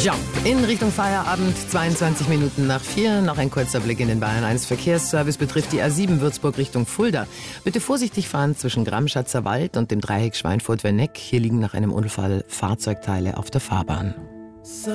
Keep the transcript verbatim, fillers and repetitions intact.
Jump in Richtung Feierabend, zweiundzwanzig Minuten nach vier. Noch ein kurzer Blick in den Bayern eins Verkehrsservice betrifft die A sieben Würzburg Richtung Fulda. Bitte vorsichtig fahren zwischen Gramschatzer Wald und dem Dreieck Schweinfurt-Werneck. Hier liegen nach einem Unfall Fahrzeugteile auf der Fahrbahn.